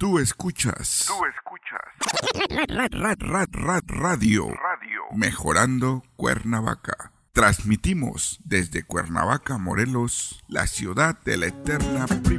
Tú escuchas. Radio. Mejorando Cuernavaca. Transmitimos desde Cuernavaca, Morelos, la ciudad de la eterna primavera.